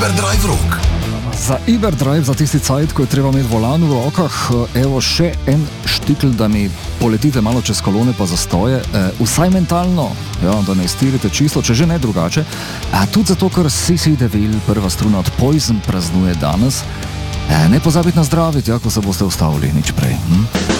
Iberdrive rok. Za Iberdrive, za tisti cajt, ko je treba imeti volan v rokah, evo še en štikl, da mi poletite malo čez kolone pa zastoje, vsaj mentalno, ja, da ne iztirite čisto, če že ne drugače, tudi zato, ker Sissy DeVille, prva struna od Poison, praznuje danes. Ne pozabite na zdraviti, ko se boste ustavili, nič prej.